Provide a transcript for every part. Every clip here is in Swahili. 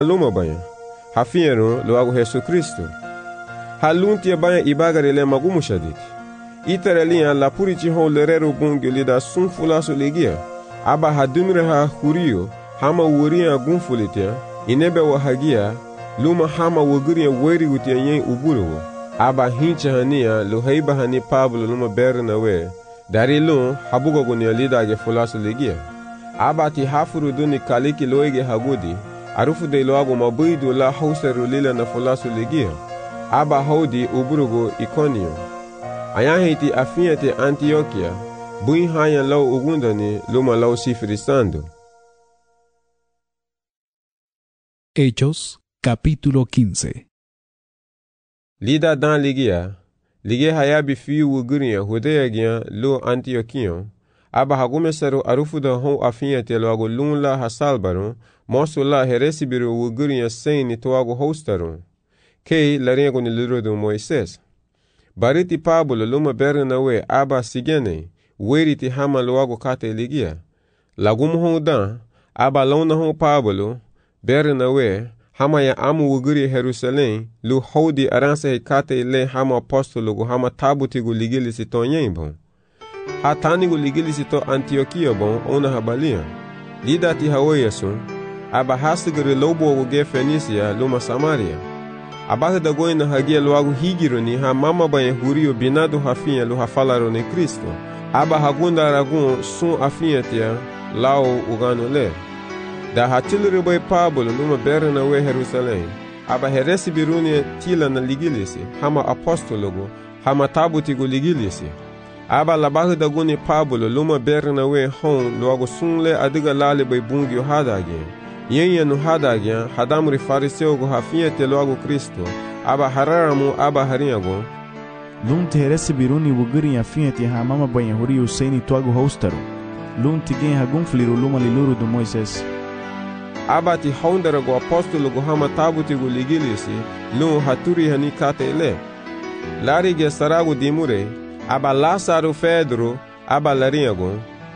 luma banha. Hafiero logo Jesus Cristo. Haluntia banha ibagare le magumu shadit. Itarelinha la puriti hon lerero bungyo lida sun fulaso legia. Aba hadumre ha hurio hama wuria gunfulitia. Inebe wa hagia luma hama wuguria weri utia yen uburo. Aba hincha hania lo heiba hani Pablo luma berna we. Dari lun habugo gunia lida ge fulaso legia. Aba ti hafuru duni kaliki loege hagudi. Arufu de loago mabuidu la hauseru lila na fulaso legia. Aba haudi uburugo Iconio. Ayahiti afiate Antioquia. Bui hanya lau ugundani luma lau sifrisando. Hechos, capítulo 15. Lida dan ligia. Ligia hayabi fiu uguria hudea gia lo Antioquion. Aba hagumesaru arufu da hon afiate loago lunla hasalbaron. Mosu la heresibiru uguria seini toago hostaron. Kei laringo ni lirodo Moises. Bariti Pablo luma berna we aba sigene. Weriti hama loago kate ligia. Lagumu hon dan. Aba launa hon Pablo. Berna we hama ya amu uguri Jerusalém. Lu hodi aranse kate le hama apostolo gu hama tabuti gu ligili si tonyen bon. Hatani gu ligili si to Antioquia bon ona habalia. Lida ti hawayasun. Aba hasigari lobo gu ge Fenisia luma Samaria. Aba da goina hagia loago higironi ha mama banhe hurio binado hafinha lu hafalaro ne Cristo. Aba hagunda aragun sun afinhatia lao ugano le. Da hatilere boy Pablo luma berna we Jerusalém. Aba heresi biruni tila na ligilisi hama apostologo hama tabuti go ligilisi. Aba labahu da guni Pablo luma berna we hon loago sunle adiga lale boy bungyo hadage. Yenye no hadagya hadamri fariseu go hafinhate logo Cristo. Aba hararamu aba harinhago. Lunti heresi biruni wuguri afinhate ha mama banha hurio seini toago hostaro. Lunti gen hagunfliru luma liluru do Moises. Aba ti hondara go apostolo go hama tabuti go ligilisi lun haturi hani kate ele. Lari ge sarago dimure. Aba Lázaro Pedro aba larinhago.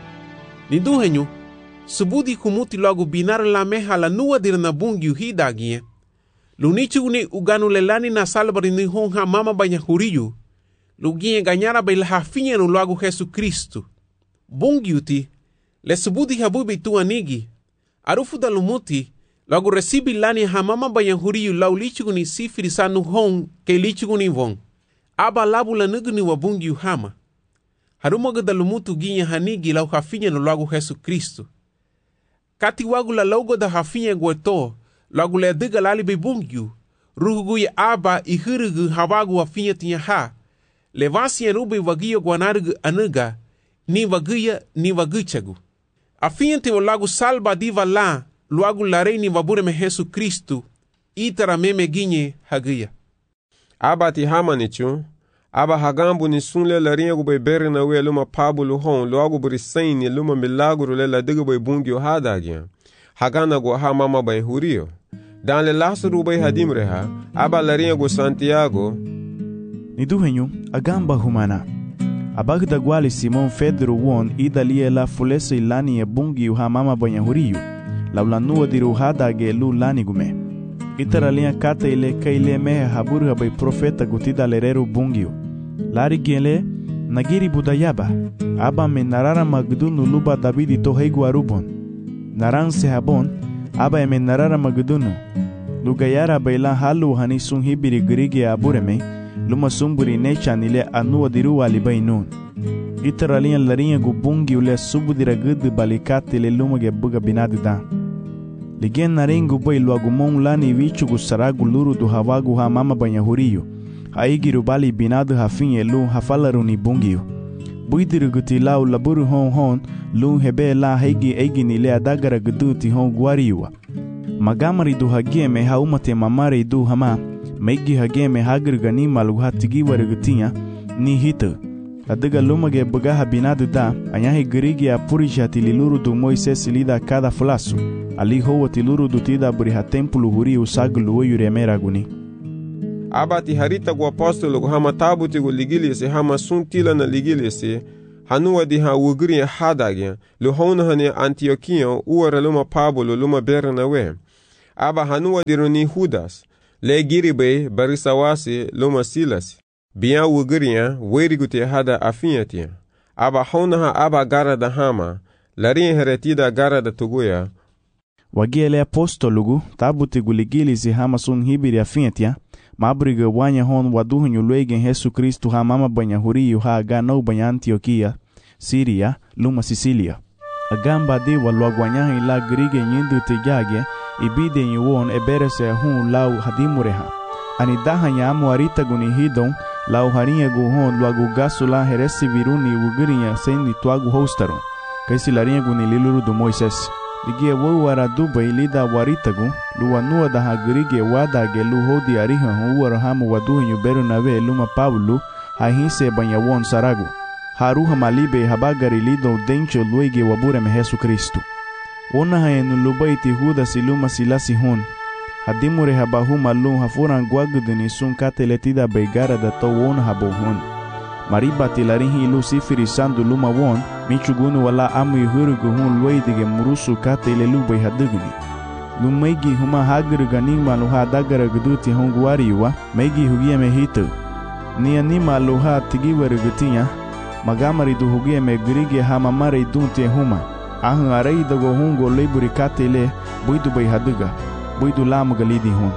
Nidu henyu. Subudi kumuti logo binar la meha la nua dir na bungi hidagia. Lunichu ni uganu lelani na salbari ni honha mama banha huriyu. Luginha ganhara bela hafinha no logo Jesus Cristo. Bungi uti. Le subudi habubi tu anigi. Arufu da lumuti. Logo recibi lani ha mama banha huriyu lau lichu ni sifiri sa no hon ke lichu ni von. Aba labu la nugu ni wabungi hama. Harumoga da lumutu ginha hanigi lau hafinha no logo Jesus Cristo. Kati wagu la logo da hafinha gueto, logo le diga lali bebungyu, rugu ya aba I hirugu hawagu hafinha tinha ha, levasi ya rubi wagia guanargu anuga, ni wagia ni waguchagu. Afinha te lago salba diva la, logo la rei ni wabure me Jesus Cristo, itara meme ginye hagia. Aba ti hamanichu, aba hagambu ni sunle la rinha gu bebere na we luma Pablo hon logo burisaini luma milagro le la diga boy bungyo hadagya. Hagana go ha mama bay hurio. Dan le Lázaro bay hadimre ha, aba la rinha gu Santiago. Nidu henyu agamba humana. Abagda gwali Simon Pedro won idalie la fulesa ilani e bungyo ha mama banha hurio. La nua diru hadage lu lani gume. Itaralinha kata ile kaile mehe haburu bay profeta gutida lerero bungyo. Lari gele nagiri budayaba aba me narara magdunu luba Davidi to heigu arubon naran se habon aba me narara magdunu lugayara baila halu hani sun hibiri grige abureme luma sumburi necha nile anu diru ali bainun itaralinha larinha gubungi ule subudira gudu balikate le luma ge buga binadida ligen narengu bay luagumon lani vichu gusaragu luru do hawagu ha mama banha hurio Aigiru bali binadu hafinha lu hafalaru ni bungio. Buidiru guti lau laburu hon lu hebe la heigi ni le adagara guduti hon guariwa. Magamari du hagie me haumate mamare du hama. Meigi hagie me hagir gani malu hatigi warigutinha ni hita. Adiga lumage bugaha binadu da anyahi girigi apurishi hatililuru du Moises lida cada flasu. Ali hoa tiluru du tida buriha tempulu huri usagulu yuremera guni. Aba ti harita gu apostolo gu hama tabuti gu ligilisi hama suntila na ligilisi hanua di ha ugri hadagya lu hona hani Antioquia uara luma Pablo luma berna we aba hanua diruni Judas, le giribe barisawasi luma Silas. Bian wugriya werigute hada afiyatia. Aba honaha aba gara da hama, larin heretida gara da tuguya. Wagiele apostolugu, tabuti guligili si hama sun hibiri afiyatia, mabriga wanya hon waduhunyu luegen Jesu Kristu ha mama banya huriyu ha agano banya Antioquia, Siria, luma Sicilia. Agamba di walwagwanyaha ila grige nyindu tejage, ibide nyuwon eberese hun lau hadimureha. Anidaha nyamu arita guni hidon, lau harinha guhon luagu gasu la heresi viruni wugirinya sendi tuagu hostaron. Kaisi larinha guni liluru do Moises. Ligie wawara dubai lida waritagu, luanua da hagirige wadage lu hodi ariha huwara hamu waduhinyu Bernabe luma Pablo, hahinse banyawon saragu. Haruha malibe habagari lido dencho luege wabureme Jesu Kristu. Ona haenu lubaiti Judas iluma Silasi hon. Hadimure habahu malum hafuran guagudini sun kateletida beigara da to won habohon. Mariba tilarihi Luciferi sandu luma won, michugunu wala amu yuhurugu hun luidige murusu katelelu beihadugni. Lumeigi huma hagruga nima luha dagara guduti hon guariwa, meigi hugia mehitu. Ni anima luha tigiwarugutia, magamari du hugia me grige hamamare dunte huma. Ahun arei dago hungo leburi katele buidu beihaduga. Buidu lamu galidi hon.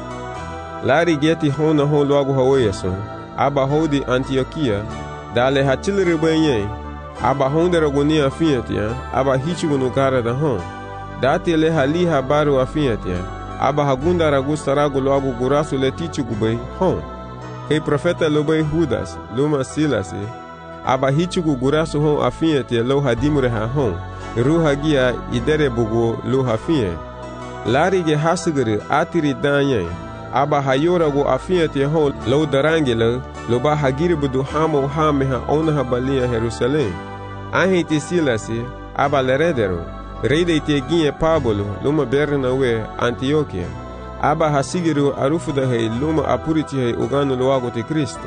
Lari geti hona hon logo haweyason. Aba hodi Antioquia. Dale hachilere benye. Aba honda ragoni afiyatia. Aba hichugunu gara da hon. Date le hali habaru afiyatia. Aba hagunda ragusta ragu logo gurasu le tichugubei hon. Hei profeta lobei Judas. Luma Silasi. Aba hichugu gurasu hon afiyatia lo hadimure ha hon. Ruha gia idere bugu lo hafiye. Larige hasugere atiri danye. Aba hayora go afiyate hon lo darangele lo ba hagiri budu hamo hameha onaha balia Jerusalem. Ahiti Silasi aba leredero. Reide te ginye Pablo luma Bernabe Antioquia. Aba hasigiru arufuda hei luma apuriti hei uganu loago te Kristo.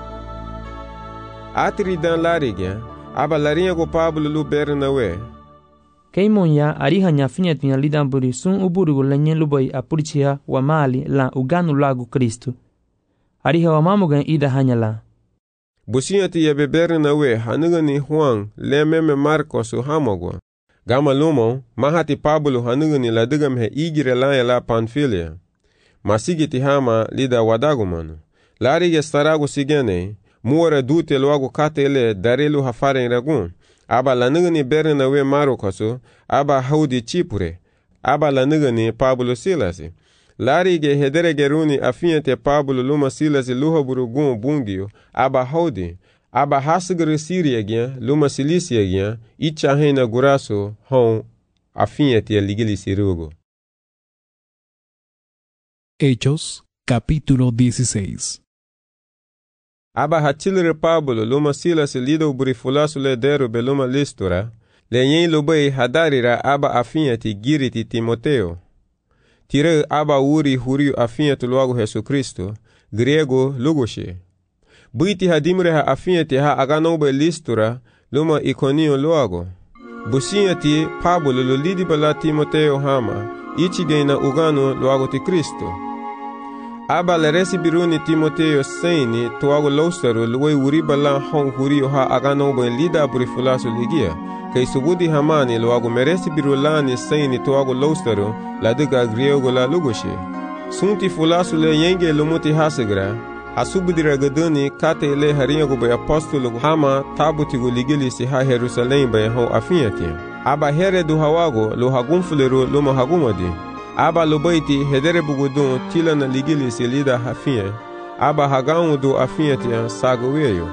Atiri dan larige aba larinha go Pablo lu Bernabe. Keimonya ariha nyafinyet nya lidamburi sun uburugu lenyen lubai apurichia wa mali la uganu lagu Kristu. Ariha wa mamugan ida hanyala. Businyati ya Bernabe hanugani Juan lememe Marcos hamogwa. Gama lumo mahati Pablo hanugani ladugam he igire la Panfilia. Masigiti hama lida wadagumanu. Larige staragu sigene muore dute loagu katele darelu hafaren ragun. Aba lanugani Bernabe Marokoso, aba haudi Chipure, aba lanugani Pablo Silasi. Larige hederegeruni afiante Pablo luma Silasi luhaburugun bungio, aba haudi, aba hasugru Siria gyan, luma Silisia gyan, ichahena guraso, hon, afiante ligili sirugo. Hechos, capítulo 16. Aba hachilere Pablo luma Silas lido burifulasu le deru beluma Listura, le yen lubei hadarira aba afinyati giriti Timoteo. Tire aba uri huriu afinyatu luagu Jesu Kristo, grego lugoshe. Buiti hadimre ha afinyati ha aganobe Listura luma Iconio luago. Businyati Pablo lulidi bala Timoteo hama, ichigena uganu luagu ti Kristo. Aba le resibiruni Timoteo seini tuago lostaru luwe uriba la hon hurio ha aganobo lida burifulasu ligia. Kei subudi hamani luago meresibirulani seini tuago lostaru la duga griego la lugoshe. Sunti fulasu le yenge lumuti hasigra. Hasubudira gaduni kate le harinyago bay apostolo hama tabutigo ligili si ha Jerusalem bay hon afinyati. Aba here du hawago lo hagumfuleru luma hagumadi. Aba lobaiti hedere bugudun tila na ligili si lida hafiye. Aba hagamu do afiyatia sagoweyo.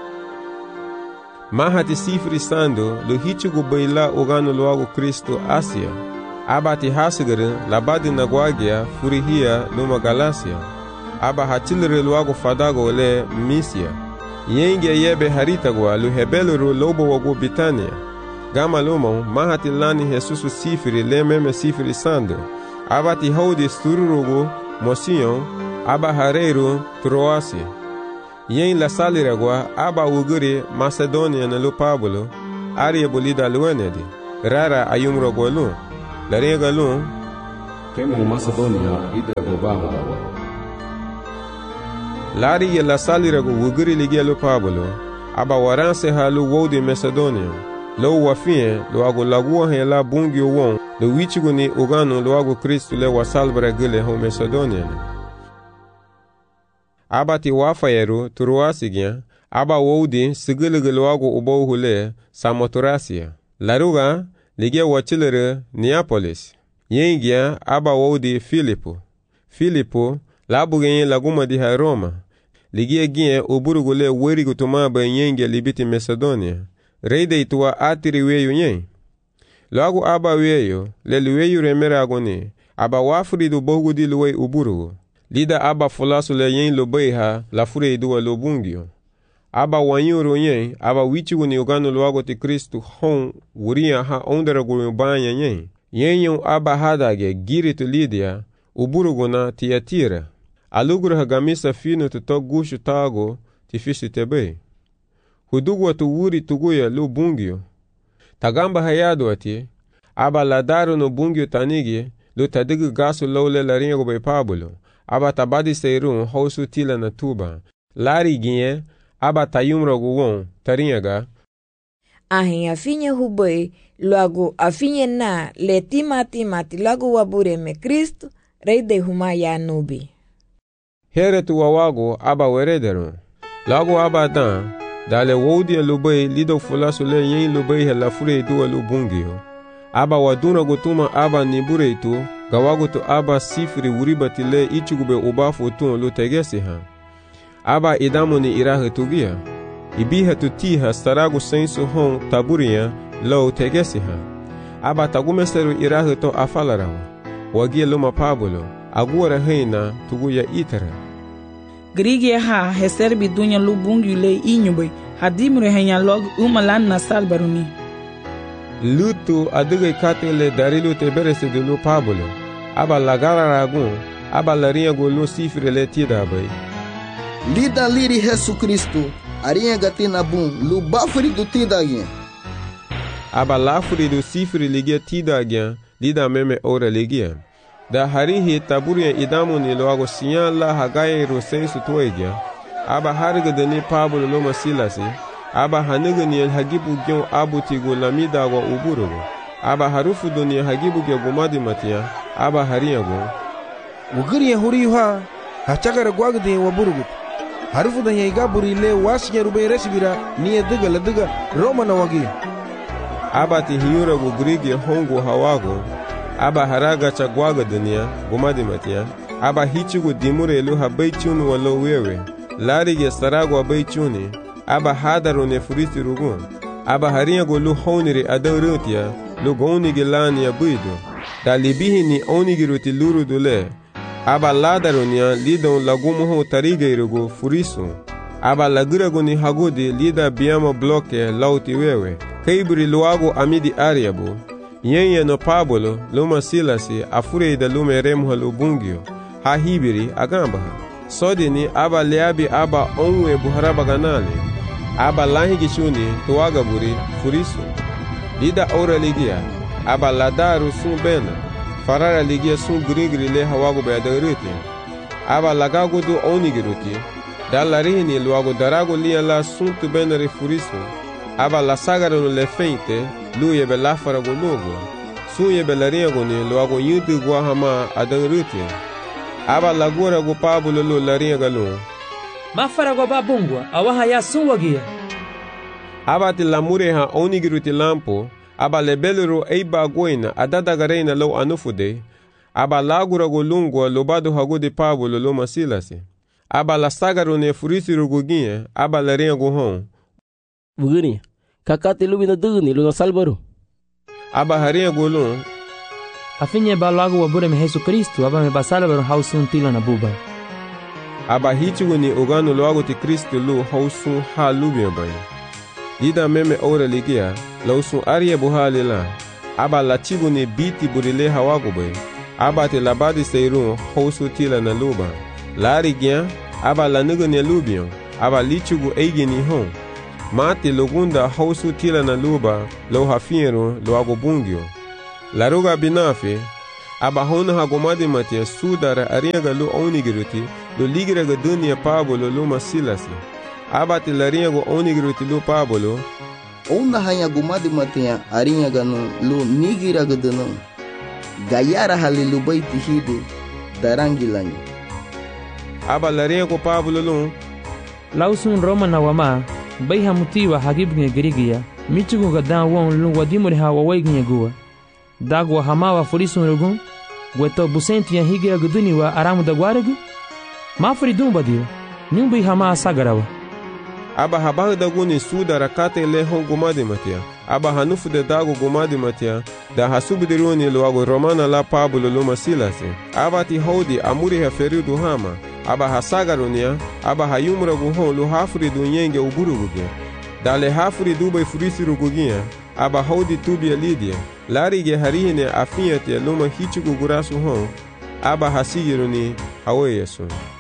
Mahati sifri sando lo hichugu baila uganu loago Kristo Asia. Aba ti hasigare labadi nagwagia furihia luma Galacia. Aba hatilere loago fadago le Misia. Yenge yebe haritagwa lo hebeluru lobo wago Bitania. Gama lumo mahati lani Jesusu sifri le meme sifri sando. Aba ti haudi stururugu Mosion, aba hareiru Troasi. Yen la saliragwa aba uguri Macedonia na lu Pablo, aria bolida luenedi, rara ayumro golu. La rega lu, kemo Macedonia ida gobaho bawa. Lari ye la salirago wugiri ligia lo Pablo, aba waranse ha lo wodi Macedonia. Lo wafie lo ago lagua he la bungi won, lo wichigo ni ugano lo ago Kristu le wasalbra gile ho Macedonia. Aba ti wafayeru turuasigya, aba wodi sigile lo ago ubo hule Samothracia. Laruga ligia wachilere Neapolis. Yengia aba wodi Filipo labugenye laguma di ha Roma. Ligia gie uburugule werigo tumaba yengia libiti Macedonia. Reide ituwa atiri weyu nye. Lagu aba weyo, leli weyu remera agone, aba wafuri du bogu di luwe uburugu. Lida aba fulasu le yen lobeiha, la fure iduwa lobungio. Aba wanyuru nye, aba wichigu ni uganu luago ti Kristu hon, wuria ha onderagu mbanya nye. Yenyo aba hadage, giri tu Lidia, uburugu na Tiatira. Aluguru hagamisa finu tutok gushu tago, tifisi tebe. Hudugwa tu wuri tuguya lu bungio. Tagamba hayadu ati, aba ladaru no bungio tanigi, lu tadigu gasu lole laringo be Pablo, aba tabadi seirun hausu tila na tuba. Lari ginye, aba tayumra guwon, taringa. Ahin afinye huboi, luagu afinye na le timati lagu wabure me Kristu, reide huma ya nubi. Here tu wawago aba werederun. Lagu aba dan, dale wodi lubei lido fulasu le yen lubei la fure duwa lubungio. Aba waduna gutuma aba nibure itu, gawago tu aba sifri uribati le ichugube ubafu tun lu tegesi ha. Aba idamu ni irahe tugia. Ibiha tu tiha staragu sensu hon taburia lo tegesi ha. Aba tagumeseru irahe to afalarawa. Wagia luma Pablo, agora heina tuguya itara. Grigia ha heserbi dunya lubungi le inyube hadimre henya log umalan na salbaruni. Lutu aduge kate le darilu te berese de lu Pablo. Aba lagara ragun, aba larinha go lu sifre le tida bay. Lida liri Jesu Kristu, arinha gatina bum, lu bafuri du tida gen. Aba lafuri du sifre ligia tida gen, lida meme ora ligia. Da harihi taburia idamu ni loago sinyan la hagaye rosensu tuegia. Aba hariga deni Pablo loma silasi. Aba haniga ni el hagibu gyon abu tigo lamida wa uburugo. Aba harufu doni hagibu gya gomadi matia. Aba hariyago. Ugiri ya huri yuha. Hachagara gwagde wa burugut. Harufu dani ya igaburi le wasi ya rube resibira ni ya diga la diga Roma na wagi. Aba ti hiyura go grigi hongo hawago. Aba haraga chagwaga dunia, gomadi matia. Aba hichigu dimure elu habaichuni walo wewe. Larige sarago habaichuni. Aba hadaru nefurisi rugun. Aba harinyago lu honiri adaurutia, lu gonigi lani ya buidu. Da libihi ni onigi ruti luru dule. Aba ladarunia lidon lagumuho tarige irugu furisu. Aba lagirago ni hagudi lida biyama bloke lauti wewe. Kaiburi luago amidi ariabu. Yenye no Pablo, luma silasi, afure da lume remha lubungio. Ha hibiri agamba. Sodi ni aba leabi aba onwe buharaba ganali. Aba lahigi shuni tuwaga buri furisu. Lida ora ligia. Aba ladaru sun bena. Farara ligia sun grigri le hawago beadariti. Aba lagago du onigiruti. Dalarihini luago darago lia la sun tu benari furisu. Aba la sagara no le feinte. Lu yebe lafara go logo. Su yebe laria go ni lo ago yudu go hama adan ruti. Aba lagora go Pablo lo laria galo. Mafara go babungwa awaha ya sunwagia. Aba ti lamure ha onigiruti lampo. Aba lebelero eiba goina adada gareina lo anufude. Aba lagura go lungwa lo bado hago de Pablo lo masilasi. Aba la sagaro ne furisi ruguginye. Aba laria go hon. Bugini. Kakati lubina dugni lu salbaru. Aba haria golon. Afinye balago wabure me Jesu Kristu aba me basalbaru hausun tila na buba. Aba hichigu ni ogano loago ti Kristu lu hausun ha lubia bay. Lida meme ora ligia lausun aria buhali la. Aba lachigu ni biti burile hawago bay. Aba te labadi seirun hausu tila na luba. Lari gian aba lanugu ni lubion. Aba lichigu eigi ni hon. Mati lugunda hausu tila na luba lo hafiero lo ago bungio. Laruga binafi aba hona ha gomade matia sudara ariaga lu onigiruti lu ligiraga dunia Pablo lu masilasi aba ti lariago onigiruti lu Pablo Ona hanya gomade matia ariaga no lu nigiraga dano gayara halilu baiti hide darangilani aba lariago Pablo lu lausun Roma na wama bai hamutiwa hagibnge girigia michugo gadan won lu wadimore ha wawaignye gua dagwa hamawa furisun rugun gweto busenti ya higira guduni wa aramu da gwaregu mafuri dumbadio nyumbi hama sagarawa aba habahu da guni sudara kate le hon gomade matia aba hanufu de dago gomade matia da hasubidiruni luago romana la Pablo lu masilasi aba ti hodi amuri ha feridu hama aba hasagarunia aba hayumra guhon lu hafuri du nyenge uburuguge dale hafuri dubai furisiru gugia aba hodi tubia lidia larige harihine afiate luma hichugu gurasu hon aba hasigiruni haweyesu.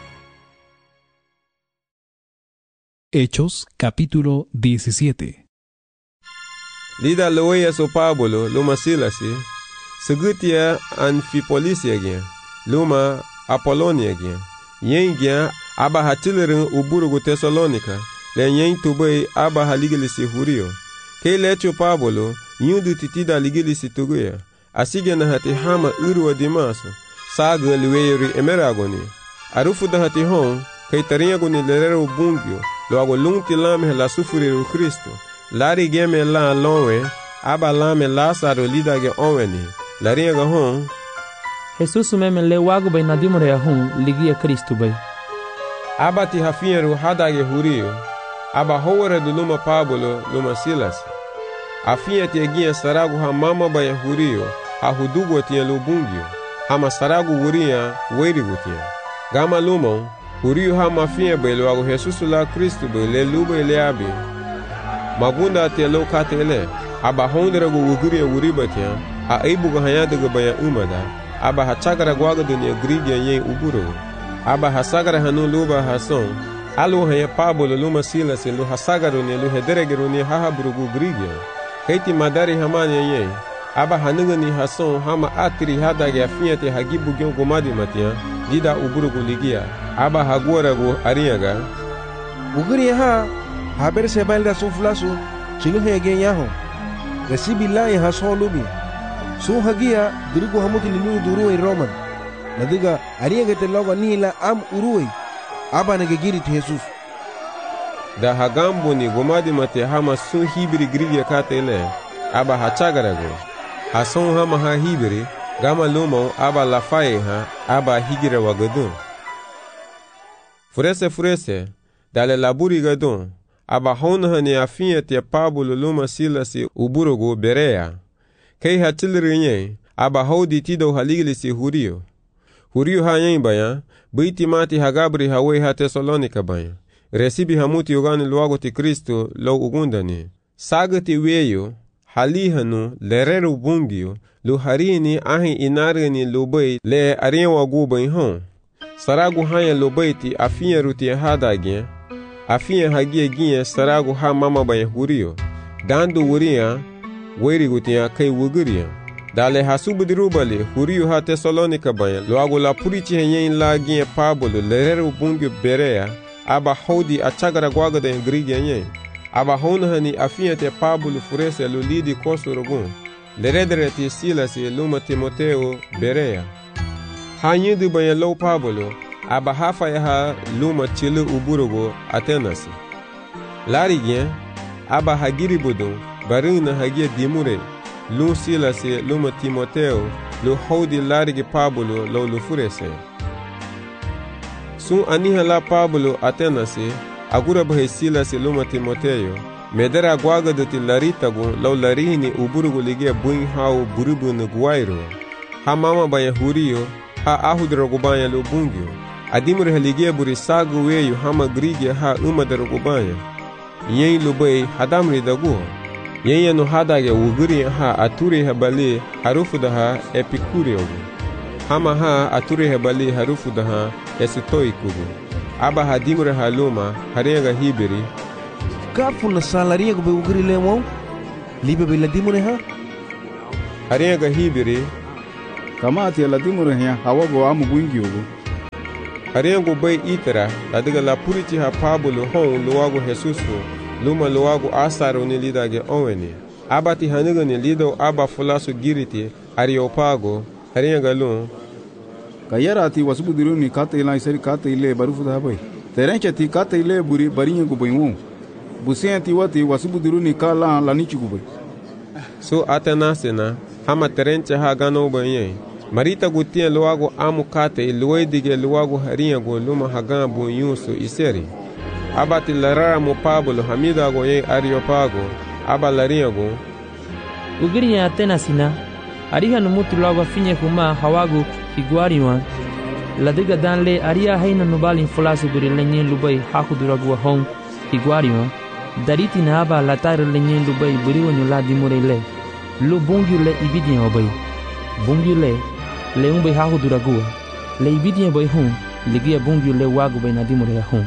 Hechos capítulo 17. Lida loweyesu Pablo luma silasi segutia Anfipolisia gia luma Apolonia gia yen gia aba hatilerin uburugu Tesalonika le yen tubai aba haligilisi hurio ke lecho Pablo yundu titida ligilisi tuguya asige na hati hama urwa dimaso saga liweyri emeragoni arufu da hati hon kai tariagoni lerero bungyo loago lungti lame la sufuriru Kristo lari geme la lonwe aba lame Lazaro lidage onweni lariaga hon Jesus meme le wago bay nadimore hon ligia Kristo bay aba ti hafieru hadage hurio aba howere du luma Pablo luma Silas afia ti egia saragu ha mama baya hurio ha hudugo tia lubungio hama saragu wuria weirigu tia gama lumon hurio ha mafia bay loago Jesus la Kristo bay le lube le abi magunda tia lo katele aba honderago wuguria wuriba tia ha aibugo hayadaga baya umada aba hachagara gwaga dunia grigia yen uburo aba hasagara hanu luba hason alu haya Pablo luma Silas lu hasagaro ne lu hederegero ne hahabrugu grigia kaiti madari hamani yen aba hanuga ni hason hama atri hadage afiate hagibu gyon gomadi matia dida uburugu ligia aba haguarago ariaga ugri ha haber sebalda suflasu chilu hege yaho resibi la ya hason lubi su hagia dirigu hamuti lilu duru in Roman nadiga ariaga te logo nila am urui aba nagegiri ti Jesus da hagambo ni gomadi mate hama sun hibiri grigia katele aba hachagarago hason hama ha hibiri gama lumo aba lafaye ha aba higira wagadun furese dale laburi gadun aba hona ni afia te Pablo luma Silasi uburugo Berea kei hatilrinye aba hodi tido haligilisi hurio ha yen baya biti mati hagabri hawe ha Tesalonika baya resibi hamuti yogani luago ti Kristo lo ugundani sagati weyo halihanu lerero bungio lu harini ahi inargani lubay le ariwa gubay hon saragu hanya lubayti afiya ruti hadage afiya hagie gie saragu ha mama baya hurio dandu wuria weri gutia kai wuguria dale hasubudirubale hurio ha Tesalonika baya luago la purichi henyen la gie Pablo lerero bungio Berea aba hodi achagara gwaga da ingrigia nye aba honhani afiya te Pablo furese lu lidi kosorogun leredere ti Silas luma Timoteo Berea hanyidu baya lo Pablo aba hafa ya ha luma chilu uburugo Atenas larigien aba hagiri budun barina hagia dimure lu Silas luma Timoteo lu hodi larigi Pablo lo lu furese sun aniha la Pablo Atenas agura bahe Silas luma Timoteo medera gwaga doti laritagu law larihini uburugu ligia buin hao burubu nguwairo ha mama baya hurio ha ahudrogu baya lo bungyo adimur haligia buri sagu weyu hama grigia ha umadrogu baya yen lubay hadamri dagu yen no hadage uguri ha aturi habali harufu daha epikuriogu hama ha aturi habali harufu daha esitoikugu aba hadimur haluma harega hibiri kafu na salaria go be ugri lemo libe be ladimune ha harega hibiri kama ati la dimure hya hawago amu bungi ugo. Ariango bay itera la diga la puriti ha Pablo hon luago Jesus luma luago asaro ni lidage onweni. Abati haniga ni lido aba fulasu giriti Areopago arianga lun. Kayara ati wasubu diru ni kate ila isari kate ile barufu da bay. Terencha ti kate ile buri baringa go bayu. Busen ti wati wasubu diru ni kala la nichi go bay. So atenasena hama terencha ha gano bayen. Marita gutien luago amu kate luedige luago hariango luma hagan bu yusu iseri. Abati larara mo Pablo hamida go ye Areopago aba lariango. Ugirinya atenasina ariha numutu luago finye kuma hawago iguariwan. La diga danle aria haina nubali fulasu buri lenye lubai hakuduragu hon iguariwan. Dariti na aba latare lenye lubai buri wanyula dimurele. Lu bungi le ibidien obay. Bungi le umbai hakuduragu. Le ibidien bay hon ligia bungi le wagu bay nadimure hon.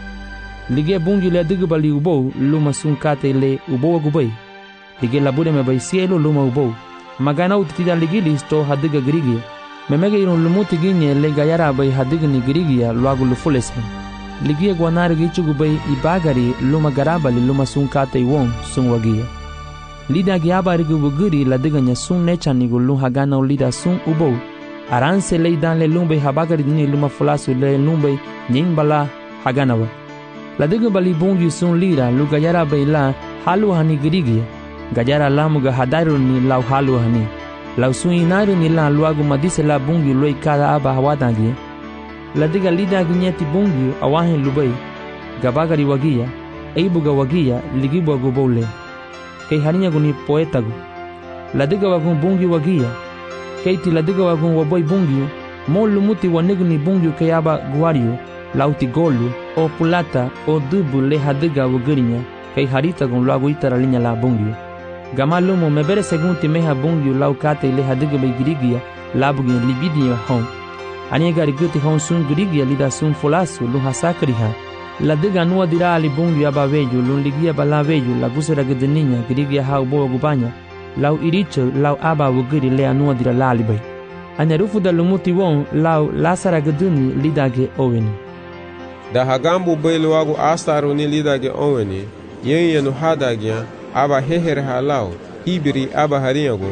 Ligia bungi le diga bali ubo luma sunkate le ubo wagubay. Ligia labure me bay cielo luma ubo. Magana utitida ligilis hadiga grigia. Memega iron lumuti ginye le gayara bay hadiga ni grigia luagu lufulese. Ligia guanari gichugu bay ibagari luma garabali luma sunkate iwon sunwagia. Lida giaba rigu buguri la diga nya sun nechanigu lum hagana lida sun ubo. Aranse le dan le lumbe habagari ni luma fulasu le lumbe nyingbala haganawa. La diga bali bungi sun lira lu gayara bay la halu hani grigia. Gajara lamuga hadaru ni lau halu hani. Lau suinaru ni la luagu madise la bungi loi kada aba hawadangi. La diga lida ginyeti bungi awahin lubai. Gabagari wagia, eibuga wagia ligibu agubole. Kei harinya guni poetagu. La diga wagun bungi wagia. Keiti la diga wagun waboi bungi. Mo lumuti waniguni bungi kei aba guario. Lauti golu, o pulata, o dubu le hadiga wagirinya. Kei harita gun luagu itara linya la bungi. Gamalumo mebere segunti meha bungi lau kate ile hadiga bay grigia labugi libidia hon. Aniga riguti hon sun grigia lida sun folasu lu hasakriha. La diga nuwa dira ali bungi abaveju lu ligia balaveju la gusera gudeninya grigia ha ubo gubanya. Lau iricho lau aba wugiri le anuwa dira lali bay. Anyarufu da lumuti won lau lasara guduni lidage oweni. Da hagambu bay luagu asaru ni lidage oweni. Yenu hadagya aba heher halao ibiri aba hariango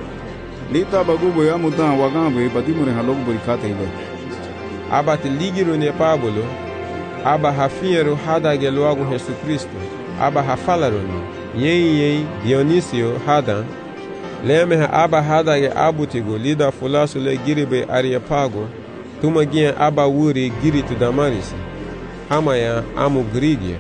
lita bagubo ya mudan wagambe badimure halogu burikate ile aba tiligiro ne Pablo aba hafiero hadage luagu Yesu Kristo aba hafalaro ni yen Dionisio hadan leme aba hadage abutigo lida fulasu le giribe Areopago tumagia aba wuri giritu Damaris hamaya amu grigia.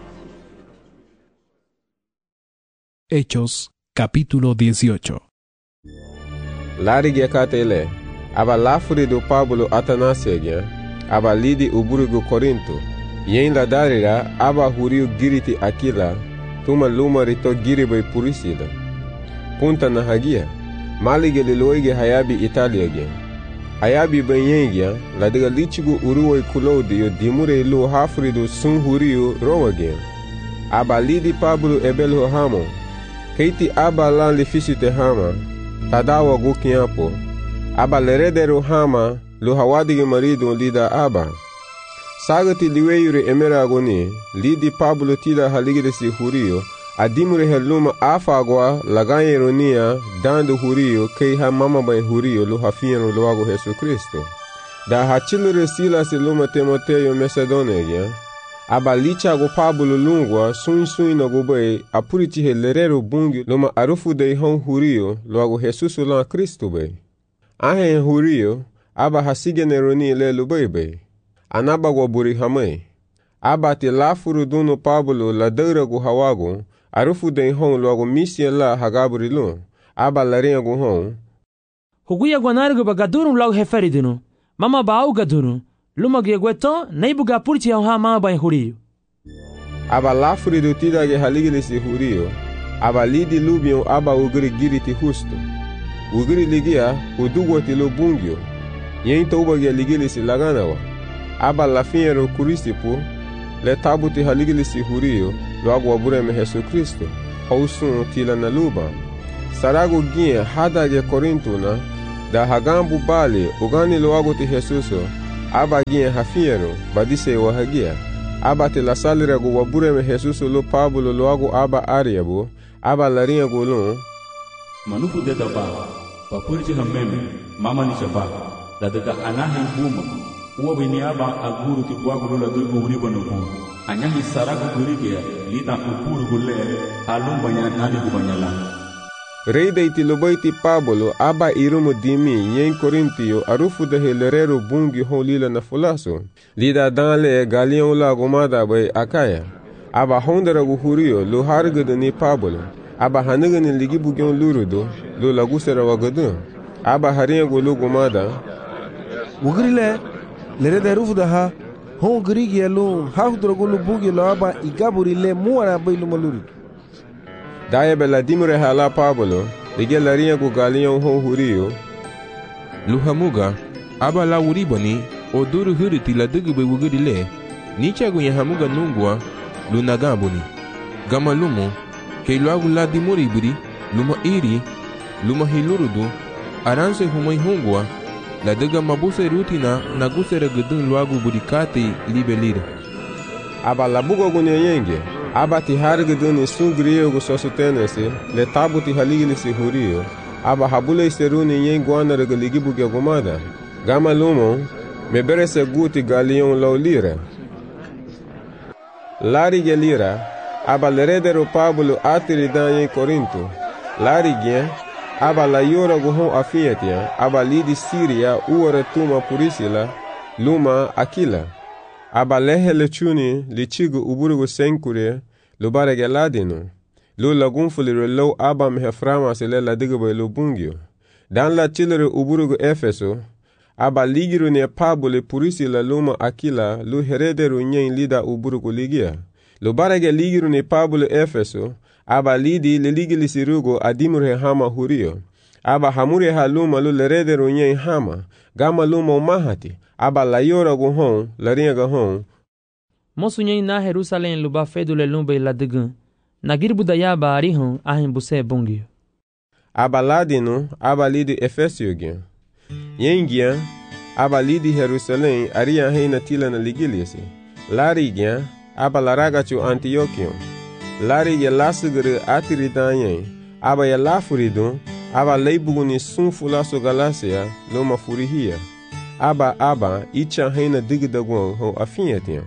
Hechos, capítulo 18. Larige katele, aba lafuri do Pablo Atanasegya, aba lidi uburigo Corinto, yen la darira aba huriu giriti Aquila, tuma luma rito giribe Purisila. Punta na hagia, malige liloige hayabi Italiage. Hayabi benyengya, la diga lichigu uruwe Claudio dimure lu hafuri do sun huriu Romagya. Aba lidi Pablo ebelho hamo, keiti aba lan lifisite hama, tadawa gukiapo, aba leredero hama, lu hawadige marido lida aba. Sagati liweyure emeragoni, lidi Pablo tida haligiresi hurio, adimure heluma afagwa lagayeronia, dando hurio, kei ha mama bay hurio lu hafieno luago Yesu Kristo. Da hachilure Silas luma Timoteo Macedonia, aba licha go Pablo lungwa sun no gobe apuriti helerero bungi loma arufu de hon hurio loago Jesus lan Kristo be ahe hurio aba hasige neroni le lubebe anaba go buri hame aba te lafuru duno Pablo la dera go hawago arufu de hon loago mission la hagaburi lo aba laren go hon huguya gwanargo bagaduru loago heferidino mama baau gaduru luma gegweto neibuga purti ha mama bay hurio aba lafuri do tidage haligilisi hurio aba lidi lubion aba ugiri giriti husto ugiri ligia udugwati lo bungyo yen tobage ligilisi laganawa aba lafiero kurisipo le tabuti haligilisi hurio lo agwa bureme Yesu Kristo hausun tila na luba sarago gie hadage Korintuna Da hagambu bali ugani loago ti Jesuso, aba gien hafiero, badise wa hagia. Aba te la salira go wabure me Jesuso lo Pablo loago aba ariabo, aba larinha golon. Manufu deda ba, papurji hameme, mama ni shaba, la daga anahi huma, uwa bini aba aguru ti wago la do uribo no hum. Anyahi saragu gurige, lita upuru gule, halum banyak nani kubanyala. Rei da itilobaiti Pablo aba irumu dimi yen Korintio arufu da helerero bungi hon lila na fulaso. Lida danle galion la gomada bay akaya. Aba hondara guhurio lo hargada ni Pablo. Aba haniga ni ligi bugyon lurudo lo lagusera wagadun. Aba haringa golo gomada. Wugrile lere da rufu da ha hon grigi lo hafdra golo bugi lo aba igaburi le muara bay lo malurido. Daia bela dimure hala Pablo, lege larinha go galion hon hurio. Luhamuga, aba la uribani, o duru huriti la dugube wugurile, nicha go yahamuga nungwa, lunagabuni. Gama lumo, ke luagu la dimuriburi, luma iri, luma hilurudu, aranse humai hungwa, la duga mabuse rutina nagusere gudun luagu burikate libelire. Aba la bugo go nyenge. Aba ti harguduni sungriyo go sosutenese, le tabu ti haligili si hurio, aba habule seruni yen guana regaligi buge gomada. Gama lumo, me bere se guti galion lau lira. Lari ge lira, aba leredero Pablo atiri dan yen Korinto. Lari gen, aba la yora go hon afiatia, aba lidi Siria uore tuma purisila, luma Aquila. Aba lehe lechuni lichigu uburugu senkure lo barege ladino. Lo lagunfulire lo aba meheframa se le ladigabo lo bungio. Dan la chilere uburugu Efeso, aba ligiru ne Pablo purisi la luma Aquila lo herederu nyen lida uburugu ligia. Lo barege ligiru ne Pablo Efeso, aba lidi le ligili sirugo adimure hama hurio. Aba hamure haluma lo lerederu nyen hama, gama luma umahati. Aba la yora go hon, la rinha go hon. Mosu nyen na Jerusalém luba fedule lumbe la degun. Na girbu da yaba arihon ahin buse bungio. Aba ladino, aba lidi Efesio gen. Yen gen, aba lidi Jerusalém aria heina tila na ligiliasi. Lari gen, aba la ragacho Antiochion. Lari ge lasugere atiridan yen. Aba ya lafuridon, aba leibuguni sunfulaso Galacia, loma furihia. Aba, icha heina digdagwan ho afinhetiam.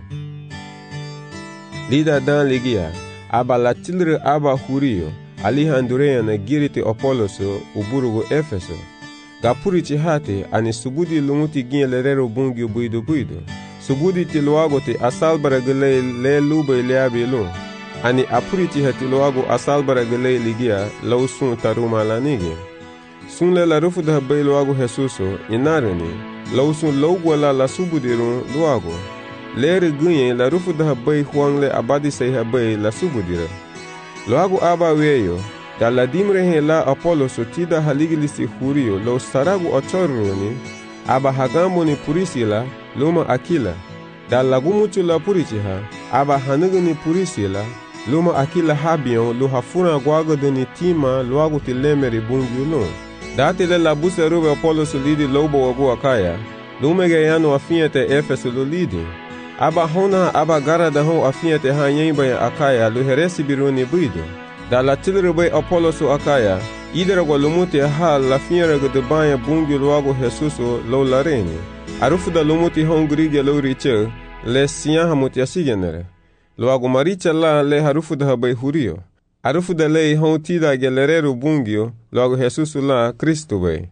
Lida dan ligia, aba latilre aba hurio, alihandurea na giriti Apoloso, uburugo Efeso. Gapurichi hate, ani subudi lumuti gin lerero bungio buido. Subudi tiluago te asalbara gele le lube leabi lo. Ani apurichi hati luago asalbara gele ligia, lausun taruma lanigi. Sunle la rufu da bay luago Jesuso, inareni. Lausun laugwala la subudirun luago. Leri gunye la rufu da bay huangle abadi say habay la subudira. Luago aba weyo, da la dimre he la Apollo sotida haligilisi hurio lo saragu ochoruni, aba hagambo ni purisila, luma Aquila. Da lagumuchu la purichiha, aba hanuguni purisila, luma Aquila habion lo hafuna guago deni tima luago tilemeri bungiulun. Dati le la busa rube Apollo solidi lobo wagu akaya, lumege yano afinyate Efeso lo lidi. Aba hona aba gara da hon afinyate hanyemba ya akaya lo heresi biruni buido. Da la tilrube Apollo so akaya, idera go lumuti ha la finyere go de banya bungi luago Jesuso lo lareni. Arufu da lumuti hon grige lo riche, le siya hamuti asigenere. Luago maricha la le harufu da habay hurio. Arufu da lei hon tida gelerero bungio, luego Jesús la Cristo ve.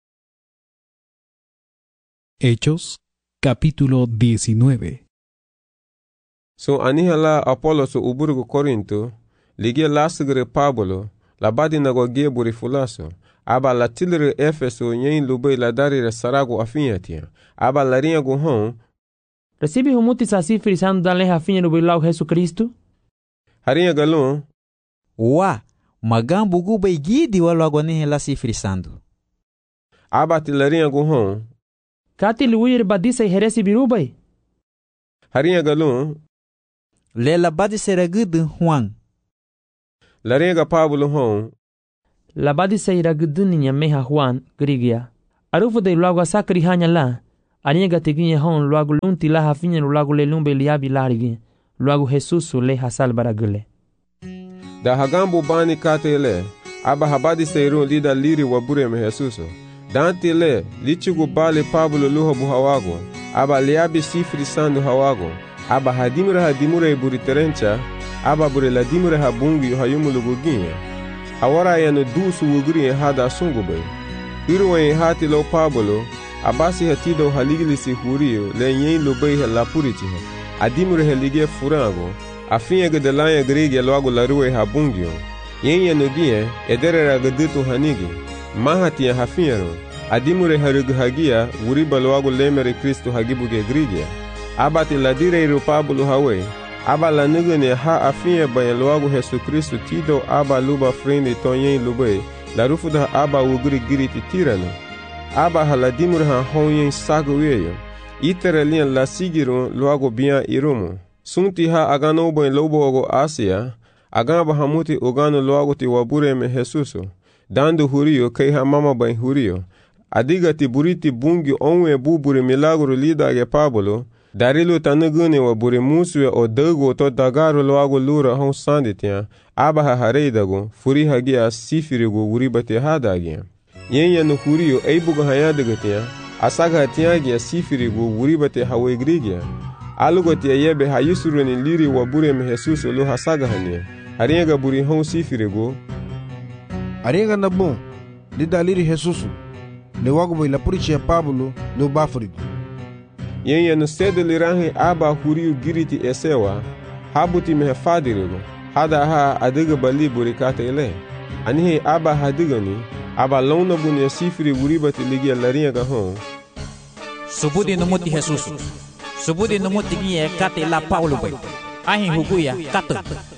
Hechos, capítulo 19. So aniha la Apollo so uburgo Corinto, ligia lasgre Pablo, la badina go geburi fulaso, aba la tilre Efeso nyen lube la darire sarago afinyatia, aba la rinha go hon. Recibe humuti sasi frisando dan leha afinha no bilau Jesus Cristo? Harinha galon. Wa, magambo guba igidi walo agone la si frisando. Aba tilarinha go hon. Kati luir badisa heresi birubai. Harinha galon. Lela badisa ragudun Juan. Larinha Pablo hon. La badisa iragudun nya meha Juan grigia. Arufu de logo sakri hanya la. Aniega teginye hon logo lunti la hafinye logo le lumbe liabi larigi. Logo Jesus le hasal baragule. Da hagambo bani katele. Aba habadi seirun lida liri wabure me Jesus. Dante le lichigu bale Pablo luho buhawago. Aba liabi sifri sandu hawago. Aba hadimure buri terencha. Aba buri ladimure habungi hayumulugu ginye. Awara yanu dusu wugri hada sungube. Irwe hati lo Pablo. Abasi hatido haligilisi hurio le nyen lubei la puritiho. Adimure helige furango. Afinha gedelanya grige logo larue habungio. Yenye nugie ederera gedutu hanigi. Mahatia hafinharo. Adimure haruguhagia uriba logo lemere Kristo hagibuge grige. Abati ladire iru Pablo hawe. Aba la nugene ha afinha bayan logo Jesu Kristo tido aba luba frende tonyen lube. La rufuda aba ugri giriti tirano. Aba haladimur ha honyen sagueyo. Itere lian la sigirun logo bian irumu. Sunti ha agano ben lobo ogo Asia. Agamba hamuti ogano logo ti wabure me Jesuso. Dando hurio kei ha mama ben hurio. Adiga ti buriti bungi onwe bubure milagro lida ge Pablo. Darilu tanugune wabure musue o dago to dagaro logo lura hon sanditia. Aba ha hareidago. Furi hagia sifirigo uribate hadagia. Yenya no hurio eibugo hayadagatia. Asaga hatiagia sifirigo uribate hawegrigia. Alugotia yebe hayusuruni liri wabure me Jesuso lo hasaga hania. Ariega buri hon sifirigo. Ariega na bom. Lida liri Jesuso. Le wago boy la puriche Pablo lo bafrigo. Yenya no sede lirahe aba hurio giriti esewa. Habuti me fadirigo. Hada ha adiga bali burikata ele. Anihe aba hadigani. Aba lona bunya sifiri uribate ligia lariega hon. Subudi no muti Jesuso. Subudi no muti gie kate la Paulo boy. Ahin huguya kato.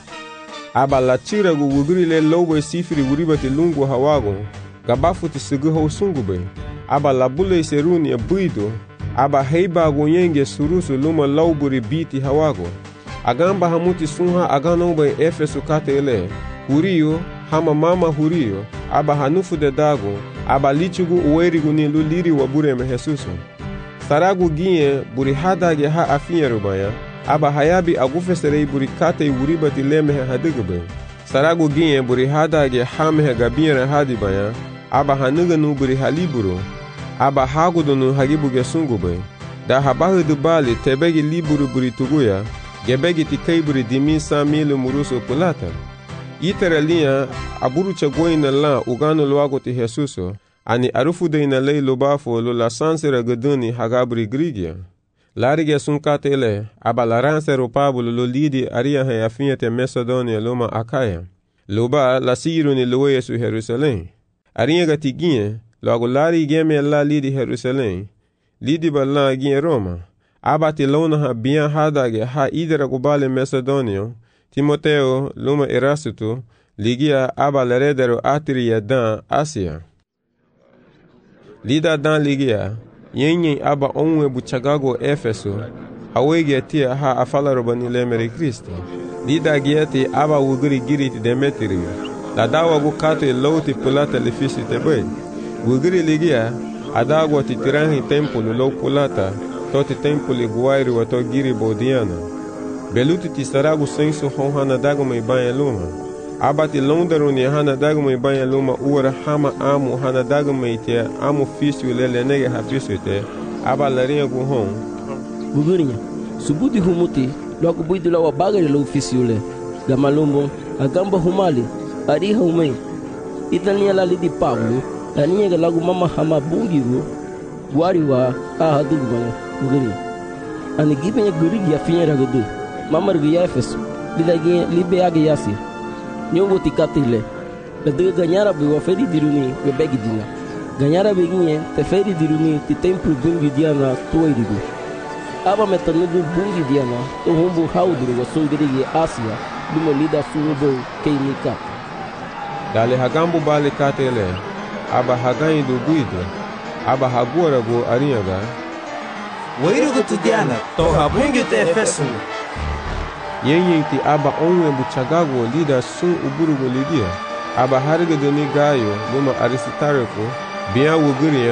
Aba la tira gu wugri le lobo sifiri uribate lungu hawago. Gabafuti seguho sungube. Aba la bule seruni buido. Aba heiba gu yenge surusu luma lauburi biti hawago. Agamba hamuti sunha agano boy Efeso kate ele. Hurio hama mama hurio. Aba hanufu de dago. Aba lichugu uwerigu ni luliri wabure me Jesuso. Saragu ginye buri hadage ha afinha rubaya. Aba hayabi agufeserei buri kate uribati lemehe hadigube. Saragu ginye buri hadage ha mehe gabinre hadibaya. Aba hanuganu buri haliburo. Aba hagudunu hagibuge sungube. Da habahu dubali tebegi liburu buri tuguya. Gebegi tikei buri dimisa milu muruso pulata. Itere linha aburu chagoina la ugano loago ti Jesuso. Ani arufu de ina lei lobafo lo la sansera gaduni hagabri grigia. Larige sunkatele aba la ransero Pablo lo lidi aria he afinha te Macedonia loma Akaya. Loba la siru ni loe su Jerusalém. Aria gatiginhe logo lari geme la lidi Jerusalém. Lidi bala ginhe Roma. Aba ti lona ha bian hadage ha idera gubale Macedonio. Timoteo luma Erasto ligia aba leredero atria dan Asia. Lida dan ligia yenye aba onwe buchagago Efeso hawege tia ha afala robani lemere Kristo. Lida gieti aba wuguri giriti Demetrio. La dawa gukato loti pulata lefisi tebe. Wuguri ligia adago titirangi tempolo lo pulata toti tempoli guairi wato giri bodiana. Beluti ti saragu senso hon hana dago me banha luma. Abati londaro ni hana dago me banha luma ura hama amu hana dago me te amu fisio lele nege hafiso te. Aba larinha gu hon. Gugurinha, subudi humuti logo buidu lawa bagari lo fisio le. Gamalumbo, agamba humali, ariha umei. Itania la lidi Pablo, aniga lagu mama hama bungiru. Guariwa ahadugu banya, gugurinha. Ani gipenya gurigi afinha ragadu. Mama rgia Efeso, lidagi libeagi yasi. Nyongo tikatile. Ladega ganyara be waferi diruni we begi dina. Ganyara be ginye te feri diruni ti templo bungi diana toirigu. Aba metanudu bungi diana to humbu haudru wa sungirigi Asia lumo lida sunubo keinika. Dale hagambu bale katele. Aba hagain do guido. Aba hagora go arinyaga. Wairugu tu diana to habungi te Efeso. Yenye ti aba onwe buchagago lida sun uburugo lidia. Aba harga doni gayo luma Aristarco. Biya wuguria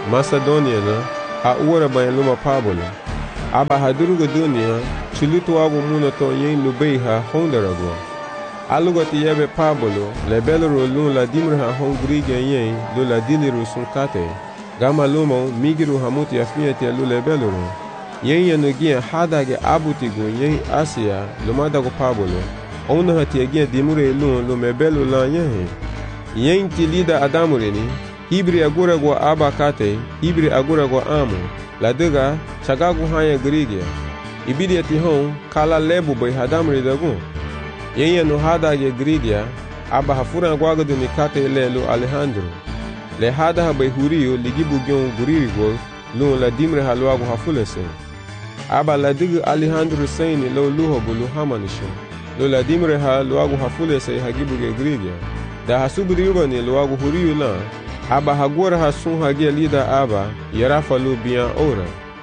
Macedonia na ha uwara bayan luma Pablo. Aba haduruga dunia chulutu wagu muna to yen lubei ha hondarago. Aluga ti yebe Pablo lebelro lun la dimra ha hongriga yen lo la diliru sunkate. Gama lumo migiru hamuti afiati lu lebelro. Yen yanugia hadage abutigu yen Asia lumadago Pablo. Ona hati agia dimure lun lo mebelo la yen. Yen ti lida adamurini. Hibri agura gwa abakate, hibri agura gwa amu. La dega chagagu hanya grigia. Ibidi ati hon kala lebu bai hadamri dagu. Yenya no hada ye grigia aba hafura gwagadu ni kate lelu Alejandro. Le hada ha bai huriyo ligibu gyon guririgo lu la dimre halwagu hafulese. Aba la digu Alejandro sayni lo luho bulu hamanisho. Lo la dimre halwagu hafulese hagibu ge grigia. Da hasubri yubani lwagu huriyo la. Aba hagora hasun hagia lida aba yarafa lu bian ora.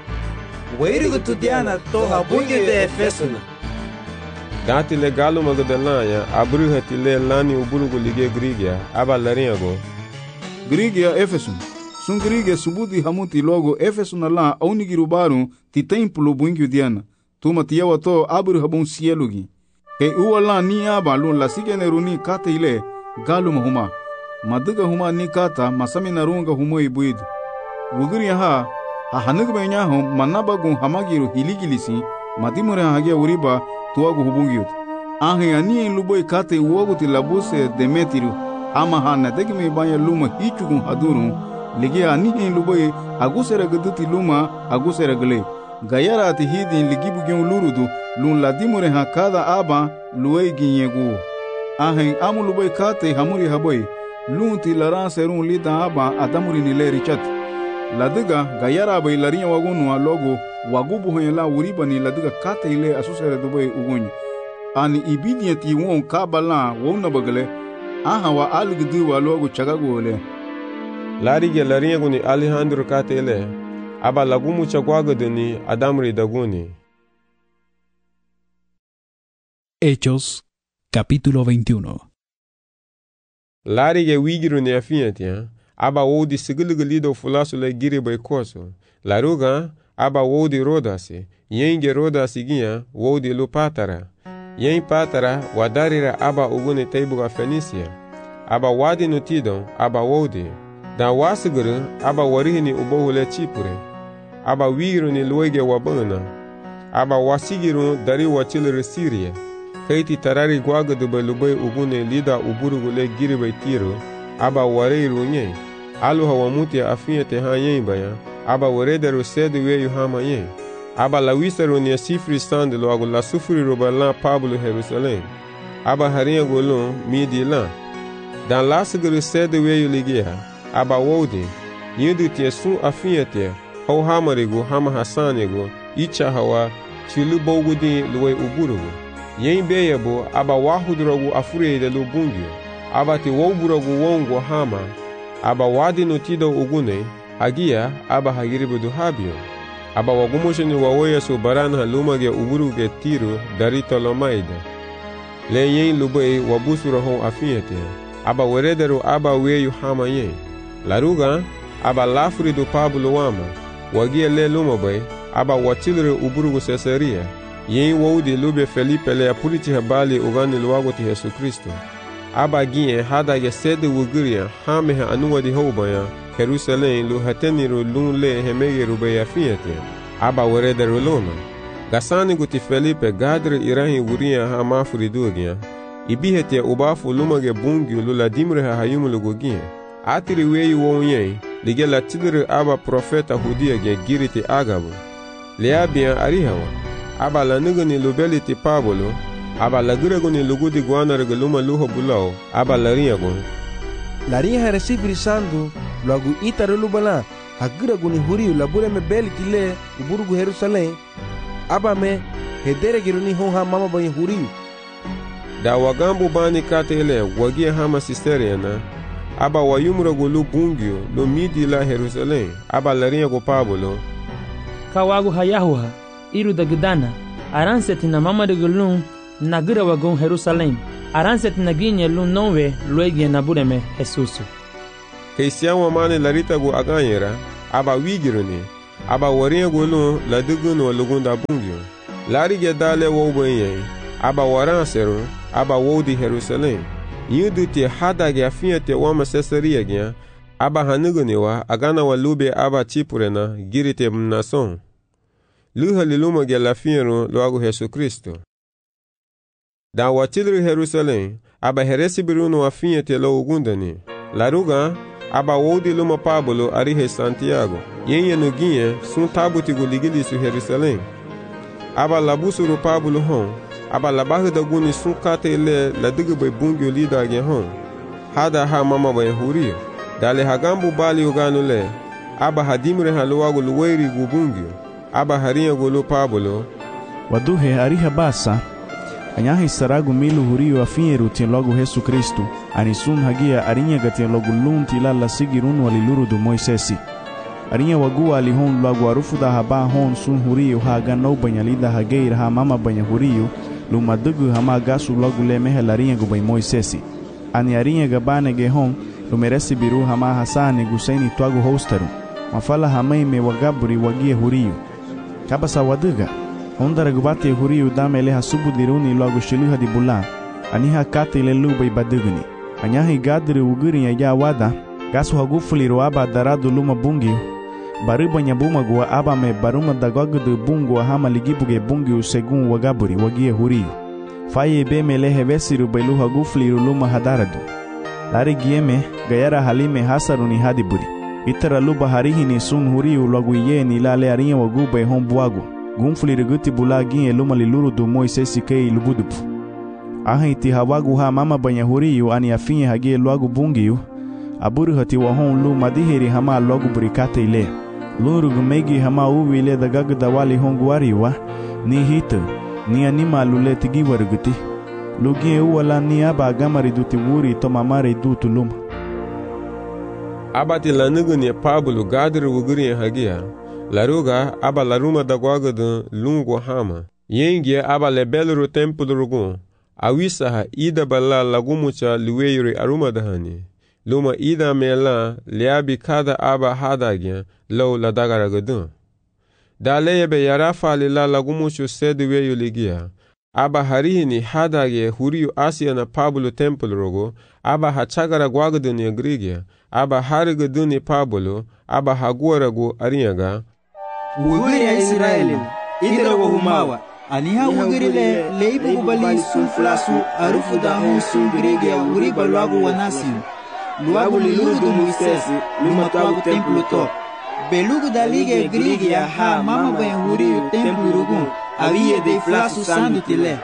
Weirugu tudiana to habungi de Efesuna. Dati le galo Magdalanya abru hati le lani uburugu lige Grigia aba laringo. Grigia Efesun. Sun Grigia subudi hamuti logo Efesuna la aunigiru baru ti templo bungi diana. Tuma tiyawa to abru habun sielugi. Ke uwa la ni aba lu la sigeneruni kate ile galo mahuma. Maduga huma ni kata masami narunga humo ibuidu. Wuguri ha hanugu benya hum manabagun hamagiru hiligilisi madimure hagia uriba tuwagu hubungiut. Ahe ani luboi kate uwagu tilabuse demetiru ama hana degime banya luma hichugun hadurun ligia ani luboi agusera gaduti luma agusera gale. Gayara ati hidin ligibu gyon lurudu lun ladimure ha kada aba luwei ginyegu. Ahe amu luboi kate hamuri haboi lunti laran serun lida aba adamuri nile richat. Ladiga gayara bai larinya wagunu logo wagubu hoyela uriba ni ladiga kate ile asusere dubai ugunyi. Ani ibidiyati won kabala wona bagale aha wa algdu wa logo chagago ole. Larige larinya guni Alejandro kate ile aba lagumu chagwago ni adamuri daguni. Hechos capítulo 21. Larige wigiru ne afiatia aba wodi sigilido fulasu le giri bai koso. Laruga aba wodi rodasi. Yenge rodasi ginha wodi lu patara. Yen patara wadarira aba ugune teibuga Fenisia. Aba wadi nutidon aba wodi. Dan wasiguru aba warihini ubohule Chipure. Aba wigiru ni luege wabana. Aba wasigiru dari wachilere Syria. Kaiti tarari gwagadu bai lubai ugune lida uburugu le giri bai tiro. Aba wareiru nye. Alu hawamuti afiete ha yen baya. Aba warederu sedu weyu hama yen. Aba lawiseru ni sifri sande lo agu la sufuri robalan Pablo Jerusalem. Aba harinha golon midi lan. Dan lasiguru sedu weyu ligia. Aba wodi. Yindu tie sun afiete. Hau hamarigu hama hasanigu. Icha hawa chilu bogudi luwe uburugu. Yen beyabo aba wahudrogu afurede lu bungyo. Aba ti woburagu wongo hama. Aba wadi nutido ugune, hagia aba hagiribudu habio. Aba wagumosheni wawoya su barana lumage uburuge tiru dari Tolomaida. Le yen lubei wabusura hon afiete. Aba werederu aba weyu hama yen. Laruga aba lafuridu Pablo wama. Wagia le lumabai aba watilere uburugu Caesarea. Yen wodi lube Felipe le apuriti habali ugani luwagoti Yesu Kristo. Aba ginye hadage sede wuguria hamehe anuwa di hobaya Jerusalem lu hateniru lun le hemegeru beya fiete. Aba werederu lona. Gasani guti Felipe gadre irahi wuria ha mafuridugia. Ibihete ubafu lumage bungyu lula dimre ha hayumulu gugia. Atiri weyu wonye lige la tidre aba profeta hudia ge giriti agabu. Leabia arihawa. Aba la nugani lubeliti Pablo. Aba la guraguni lugudi guana regaluma luho bulao. Aba la riagon. La rinha recibir sandu lagu itaru lubala. Haguraguni huriu labure me beliti le uburugu Jerusalem. Aba me hedere giruni honha mama bayi huriu. Da wagambu bani katele wagia hama sisteriana. Aba wayumragu lu bungyo lu midi la Jerusalem. Aba la riago Pablo. Kawagu hayahuha iru dagdana. Aranseti na mama regalun nagira wagon Jerusalem. Aranset naginye lu nonwe luegie nabureme Jesusu. Keisian wamane larita gu aganyera. aba wigiruni aba warin gulu la duguno lugunda bungyo lari ge dale wo boyen aba waran seru aba wo di Jerusalem yudu ti hada ge afia te wama Caesarea ge aba hanuguni wa agana wa lube aba chipurena girite mnason luha liluma ge la fiero loago Yesu Kristo da watilru Jerusalem aba heresi biruno afia te lo ugundani laruga aba wodi luma Pablo arihe Santiago yenye nuginye sun tabuti guligili su Jerusalem aba labusuru Pablo hon aba labahu da guni sun kate ile la digbe bungyo lida ge hon hada ha mama ba huriyo dale hagambu bali uganu le aba hadimre haluwago luweri gubungyo aba haria gulu Pablo waduhe ariha basa anyahi saragu milu huriyo afinyeru tien logo Yesu Kristu anisun hagia arinya gatien logo lunti la sigirun waliluru du Moisesi arinya wagua alihon logo arufu da haba hon sun huriyo haga no banyalida hageir ha mama banya huriyo lumadugu hama gasu logo le mehel arinya gubay Moisesi ani arinya gabane ge hon lumeresi biru hama hasani gusaini twagu hostaru mafala hamai me wagaburi wagie huriyo kabasa waduga ondara gubate huriyo damele hasubu diruni logo shiluha di bulan aniha kate ile lubay baduguni anyahi gadri uguri ya wada gasu hagufuli aba daradu luma bungi bariba nyabuma gua aba me baruma dagogudu bungu hama ligibuge bungi segun wagaburi wagie huriyo faye be mele hevesiru bailu hagufuli luma hadaradu lari gieme gayara halime hasaruni hadiburi itara luba harihini sun huriyo logo yeni lale arinya wagubay hombuagu gumfuli riguti bulagin eluma liluru du Moisesi kei lubudupu ahi ti hawagu ha mama banya huriyo ani afinye hagie loagu bungiyo aburu hati wahon lu madiheri hama logu burikate ile luru gumegi hama uwi ile dagagu dawali honguariwa ni hito ni anima lule tigiwa riguti lugien uwala ni aba agamari duti wuri to mamare dutu luma abati lanugu ni Pablo gadri wuguri hagia laruga aba laruma dagwagudu lungu hama yengie aba lebeluru tempulu rugun awisaha ida bala lagumucha liweyuri aruma dahani luma ida mela liabi kada aba hadagya low la dagaragudun daleyebe yarafa lila lagumuchu seduweyu ligia aba harihini hadagye huriyu Asia na Pablo tempulu rugu aba hachagara gwagudun ya grigia aba harigudun ni Pablo aba haguaragu arinyaga Uguri ya Israeli idra wahumawa aniha uguri le leibu bali sulflasu arufu da hon sungurige ya uri balwagu wanasi luagu liludu Moisesi lumatwagu templu to belugu dalige grige ya ha mama bayan uri templu rugun awiye de flasu sandu tile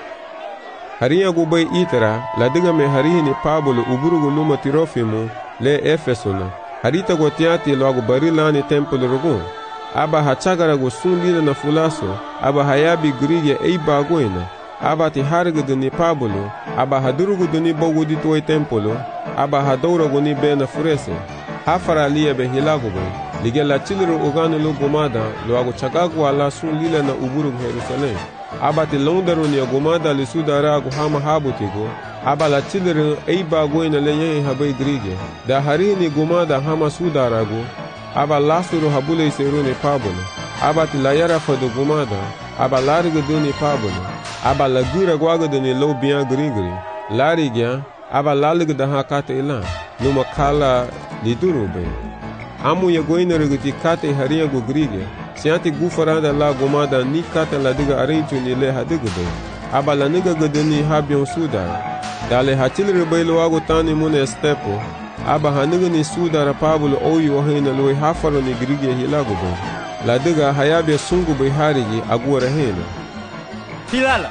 hariya gubay itara ladiga me harihini Pablo uburugu luma Tirofimu le Efesuna harita gotiati luagu barilani templu rugun aba hachagara go sunlila na fulaso aba hayabi grige eiba goina aba ti hargudu ni Pablo aba hadurugu ni bogudi toy tempolo aba hadora go ni bena furese hafara liya be hilago be ligela chiliru uganu lu gomada lo ago chagagu ala sunlila na uburu Jerusalem aba ti londaru ni gomada li sudara go hama habutigo aba la chiliru eiba goina le ye habai grige da harini gomada hama sudara go aba lasuru habule seru ni Pablo aba tilayara fadu gumada aba larigudu ni Pablo aba lagura gwagudu ni lo bian grigri larigya aba laligudu hakate ila numa kala lidurube amu ya goina riguti kate hariya go grige sianti gufarada la gumada ni kate ladiga arinchu ni le hadigudu aba laniga gudu ni habion sudara dale hachil rubailu wagu tani mune stepo aba haniga ni sudara Pablo oyu wahina lui hafaro ni grige hilago be ladiga hayabe sungu be harigi agura hena hilala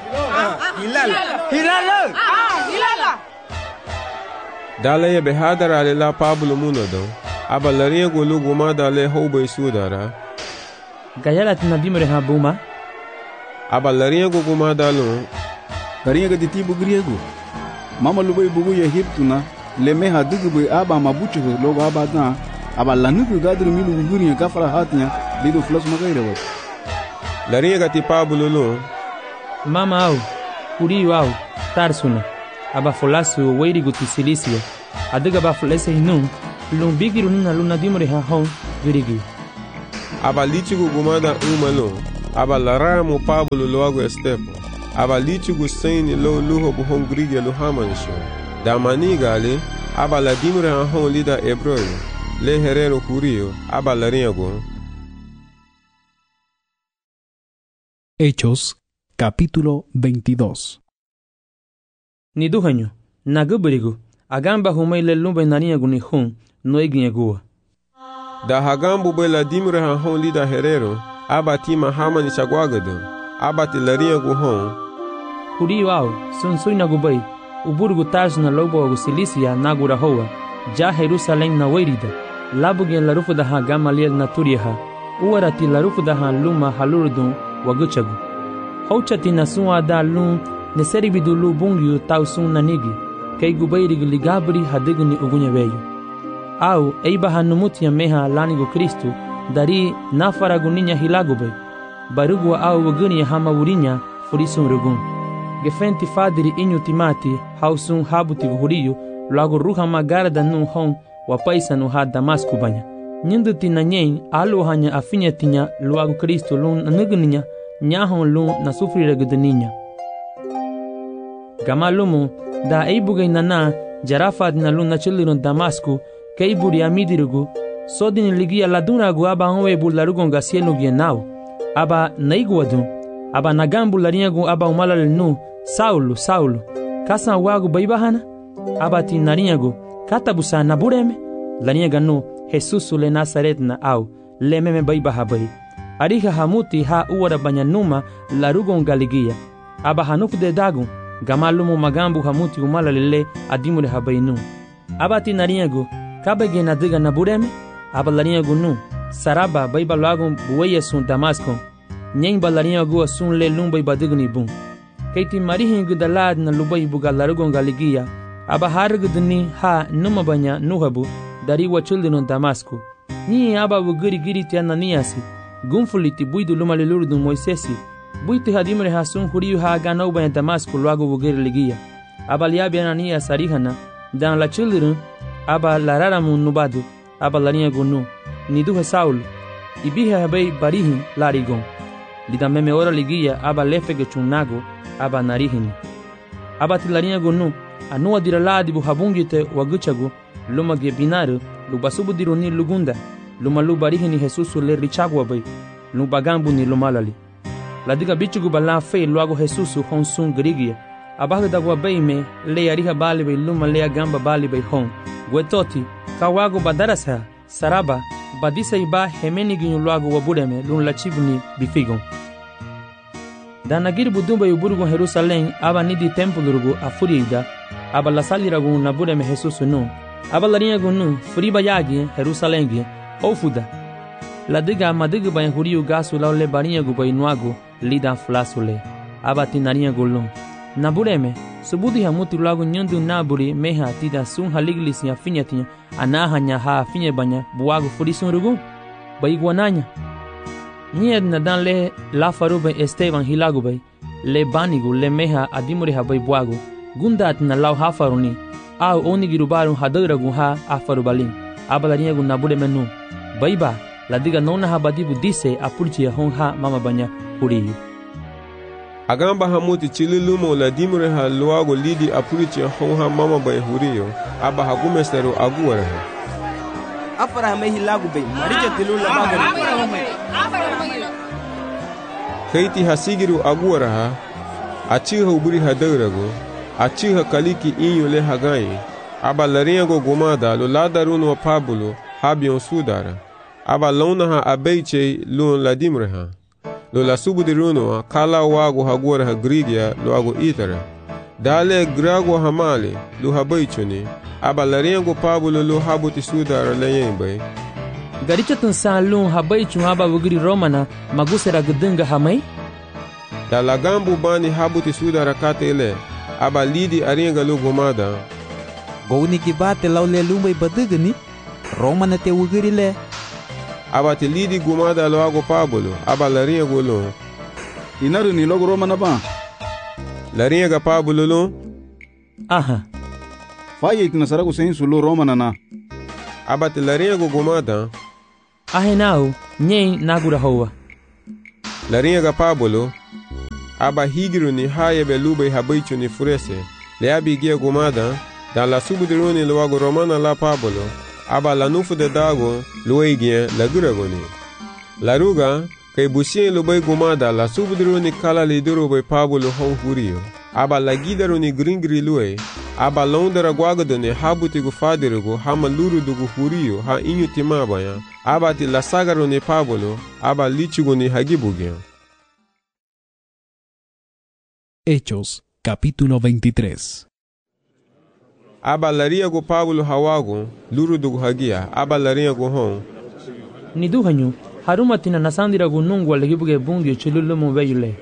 dale ye be hadara la Pablo munodo aba lariya gulu gumada le hobe sudara gayala tinadimre habuma aba lariya gumada lo kariya ga ditibu griego mama lubay bugu ya hiptuna le meha digbe aba mabuchu logo aba da aba lanugu gadru milu guri ka fara hatnya lido flos magaire wat lariya ga ti Pablo lo mama au uri au tarsuna aba folasu weiri guti silisia adiga ba folese hinu lumbigiru nina luna dimre ha hon virigi aba litigu gumada umalo, aba laramo Pablo loago Estepo, aba litigu saini lo luho buhon Grigia luhamanisho, da manigale, aba la dimre hon lida Hebreu, le herero curio, aba lariago. Hechos, capítulo 22. Ni duhanyo, naguberigo, agamba humay le lumba nariago ni hon, no eginegua. Da hagambu be la dimre hon lida herero, aba tima hamani chagwagado, aba ti lariago hon. Curio au, sun nagubay, uburgo taj na lobo agu Silícia nagura hoa, ja Jerusalém na weirida, labugen la rufu da ha Gamaliel na turiha, uarati la rufu da ha luma halurdun waguchagu. Houchati na sun da lun neseribidu lu bungyu tau sun nanigi, kei gubayrig ligabri hadigni ugunya veyo. Au eiba hanumutia meha lanigo Kristu, dari na faraguninha hilagubay, barugwa au waguni hama urinya furisun rugun. Gefenti fadiri inyu timati hausun habuti vuhuriyo logo ruha magara da nun hon wa paisa no ha Damasku banya. Nyindu tina nyen alu hanya afinya tinya logo Kristo lun nugninya nyahon lun na sufrira gudninya. Gamalumu da eibugay nana jarafad na lun na chilirun Damasku keiburi amidirugu sodin ligia laduna gu aba onwe bularugon gasienu gienau aba naiguadun aba nagambu lariagu aba umalal nu Saulo, kasan wagu baibahana, abati nariago, katabusa nabureme, laniaga no, Jesus le Nazaret na au, lememe baibahabai. Ariha hamuti ha uara banyanuma, larugon galigia, aba hanuf de dagun, gamalumu magambu hamuti umala lele, adimure habainu. Abati nariago, kabege nadiga nabureme, aba laniago nu, saraba baibalagun bueye sun Damasco, nyeng balaniago sun le lumbai badigni bun. Keiti marihin gudalad na lubay bugalarugon galigia, aba hargudni ha numabanya nuhabu, dari wachuldinon Damasku. Ni aba wugiri giri ti Ananiasi, gumfuliti buidu lumalilurdun Moisesi, buiti hadimre ha sun huriyu ha ganobanya Damasku luago wugiri ligia. Aba liabi Ananias arihana, dan la children, aba lararamun nubadu, aba lania gunu, niduha Saulo, ibiha habay barihin larigon. Lida meme ora ligia aba lefege chunago, aba narihini. Aba tilarinha gonu, anua diraladi bu habungite waguchagu, luma ge binaru, lubasubu dironi lugunda, luma lubarihini Jesusu le richagwa bay, lubagambu ni lumalali. Ladiga bichugu bala fe luago Jesusu hon sun grigia, abaga dagwa bay me, le ariha bali bay luma le agamba bali bay hon, gwetoti, kawago badarasa, saraba, badisa iba hemeni ginyu luago wabureme, lun lachibuni bifigon. Danagir budumba yuburgun Jerusalém aba nidi tempulurugu afurida aba lasaliragu nabureme Jesus nu aba larinhagu nu furiba yagi Jerusalém gi ofuda ladiga madiga ban huriu gasu laule barinhagu bai nuagu lida flasule aba tinarinhagu lun nabureme subudi hamuti lagu nyandu naburi meha tida sun haliglis nya finyatinha anahanya ha finya banya buagu furisun rugu bai guananya Nied na dan le la farube Esteban hilagubay, le banigu le meha adimuri habay buagu, gundat na lau hafaruni, au onigirubarun hadaragu ha afarubalin, abalariagu nabude menu, baiba, la diga nona habadibu dise apurchia hon ha mama banya huriyu. Agamba hamuti chililumo la dimure ha luago lidi apurchia hon ha mama banya huriyu, aba hagumesteru aguara ha. Afara me hilagubay, marija tilula bagari. Keiti hasigiru aguaraha, achiha uburi hadarago, achiha kaliki inyo le hagai, aba lariago gomada lo ladaruno wa Pablo habion sudara, aba launaha abeiche lo ladimreha, lo la subudiruno kala wago haguaraha grigia lo ago itara, dale grago hamale lo habeichoni, aba lariago Pablo lo habuti sudara leyembe. Garicha tunsan lun habai chungaba wugiri Romana magusera gudunga hamai? Da lagambu bani habuti sudara katele, aba lidi aringa lo gomada. Gouni kibate laule lumbai badugani, Romana te wugiri le. Aba te lidi gomada lo ago Pablo, aba laringa golo. Inaru ni logo Romana ba? Laringa Pablo lo? Aha. Faye itinasaragu sensu lo Romana na. Aba te laringa gomada. ahenau nyei nagura hoa. Larinha ga Pablo, aba higiru ni haya belube habaichu ni furese, le abigia gumada, da la subudiruni luago romana la Pablo, aba la nufu de dago, luegien la guragoni. La ruga, kay busien lubai gumada la subudiruni kala liduru bai Pablo hon hurio, aba la gidaruni gringri lue, aba londera guagadone habuti gu fadirugo hama luru dugu hurio ha inyu timabaya, aba ti la sagaruni Pablo, aba lichuguni hagibugia. Hechos, capítulo 23. Aba laria gu Pablo hawago, luru dugu hagia, aba laria gu hon. Ni duhanyu, harumatina nasandira gu nungwa legibuge bungi chululumu veyule.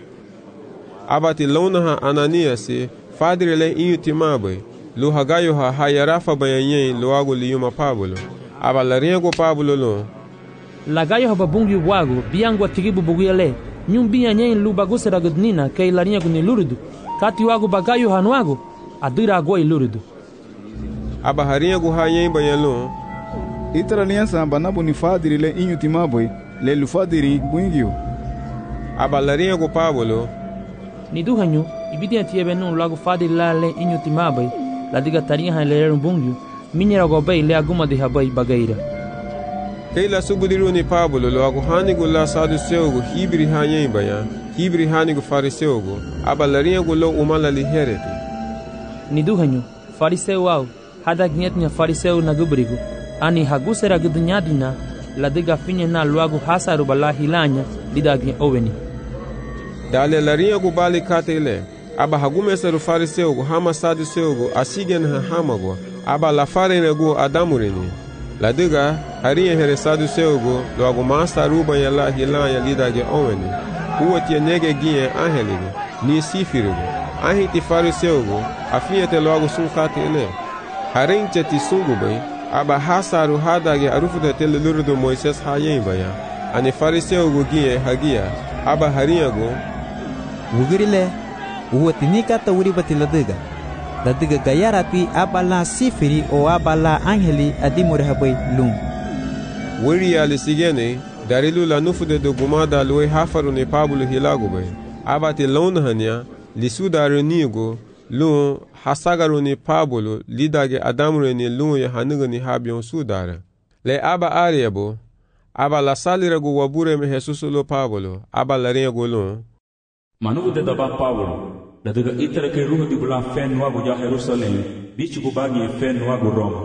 Aba ti launaha Ananiasi, fadirele inyu timabai, lu hagayo ha hayarafa bayanyen luago liyuma Pablo. Aba laria gu Pablo lo. Lagayo ha babungi wago, biangwa tigibu buguyale. Nyumbia nyen lu bagusera gudnina kay larinha guni lurudu kati wago bagayo hanuago adira agoi lurudu aba harinha gu hayen bayalo itara liansa banabu ni fadiri le inyu timaboy le lu fadiri buingio aba larinha gu Pablo ni duhanyu ibidia tiebe non lago fadiri la le inyu timaboy la diga tarinha le bungio minyera go bay le aguma de habay bagaira Keila subudiru ni Pablo lo agu hanigu la saduceugo hibri hanyen baya, hibri hanigu fariseugo, aba larinha gu lo umala li hereti. Ni duhanyu, fariseu au, hada gnyetnya fariseu na gubrigo, ani hagusera gudunyadina, la diga finye na luagu hasaru bala hilanya, dida gny oveni. Dale larinha gu bali katele, aba hagumeseru fariseugo hama saduceugo asigen ha hamago, aba la farene gu adamurini. La diga, harinha here saduceugo, lo agu masa ruba ya la hilanya lidage oweni. Uotia nege gie angelige, ni sifirigo. Ahiti fariseugo, afiete lo agu sunkati ele. Harinche ti sungubay, aba hasaru hadage arufuda tele lurudu Moises hayen baya. Ani fariseugo gie hagia, aba harinha go. Wugirile, uotini kata uribati la diga. La diga gayarati abala sifiri o abala angeli adimure habay lum. Wiri ya lisigene, darilu la nufude do gumada lue hafaru ne Pablo hilago bay. Abati launahanya, lisuda renigo, lum hasagaru ne Pablo, lidage adamure ne lum ya hanuga ni habion sudara. Le aba ariabo, aba la salira go wabure me Jesusu lo Pablo, aba la rengo lum. Manuku de daba Pablo. La diga itara ke ruhu di bulan fen nuago ja Jerusalem, bichu bagi fen nuago Roma.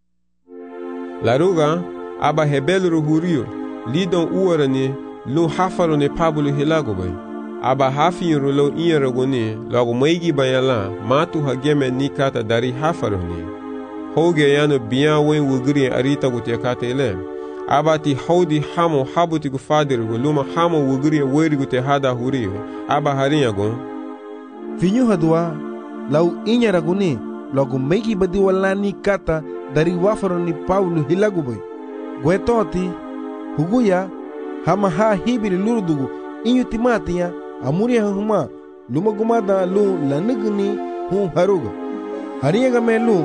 La ruga, aba hebelu hurio, lidon uarani, lu hafaru ne Pablo hilago bay. Aba hafin rulo inragoni, logo maigi bayala, matu hageme ni kata dari hafaru ni. Hoge yano biya wen wugri arita gutekate ele. Aba ti haudi hamo habuti gufadiru, luma hamo wugri weri gute hada hurio, aba harinha gon. Vinyo hadua, lau inya raguni, logo meiki badi walani kata dari wafaro ni Paulo hilaguboy. Guetoti, huguya, hama ha hibiri lurudugu, inyu timatia, amuri huma, luma gumada lu laniguni hu haruga. Hariyaga me lu,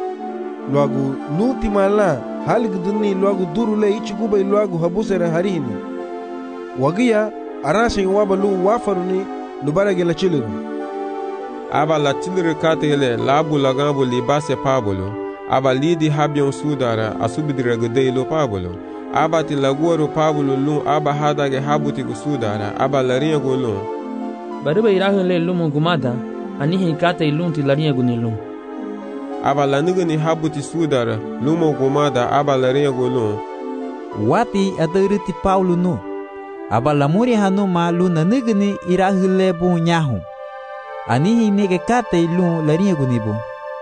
logo lu timala, haligduni logo durule ichigubay logo habusere harini. Wagiya, arashin wabalu wafaro ni lubarage la chiliru. Aba la tilre katele labu lagambo libase Pablo, aba lidi habion sudara asubidira gudelo Pablo, aba ti laguaro Pablo lun aba hadage habuti gusudara, aba larinha golun. Bariba irahin le lumu gumada, anihi kate ilun ti larinha gunilun. Aba lanugani habuti sudara, lumu gumada aba larinha golun. Wati adariti Paulo no, aba lamuri hanu ma luna nugani irahin le bu nyahu. Anihi nege kate ilun larinha gunibu.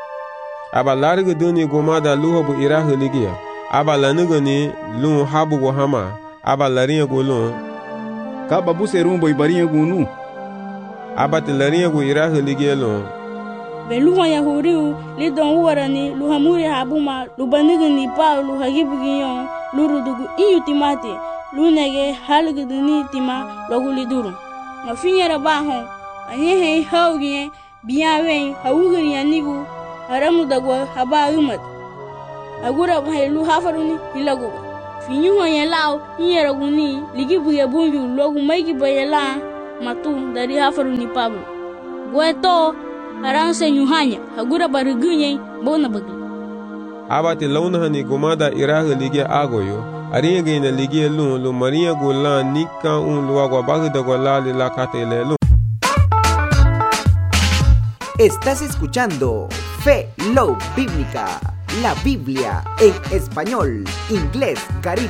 Aba larga duni gomada luhabu irahu ligia. Aba lanugani lun habu gohama. Aba larinha golun. Kaba buse rumbo ibarinha gunu. Aba ti larinha go irahu ligia lun. Beluha ya huriu lidon uwarani luhamuri habuma lubanugani Paulo hagibugiyon lurudugu inyu timate lunege halguduni tima loguliduru. Mafinyera bahon anyehe haugie biyawen hawugari yanigu haramu dagwa haba umat agura bahelu hafaruni hilagu Finyuho yelao, yera guni, ligi buye bunju, logu maiki bayela, matu dari hafaru ni Pablo. Gueto, arang senyuhanya, hagura barugunye, bona bagi. Abati launahani gumada irahu ligia agoyo, ariya gaina ligia lu maria gula nika luagwa bagda gola la catele lu. Estás escuchando Fe Love Bíblica, la Biblia en español, inglés, caribe.